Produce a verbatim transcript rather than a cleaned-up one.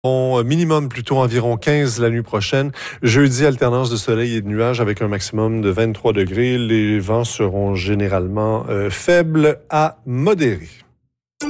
Bon, minimum plutôt environ quinze la nuit prochaine. Jeudi, alternance de soleil et de nuages avec un maximum de vingt-trois degrés. Les vents seront généralement euh, faibles à modérés.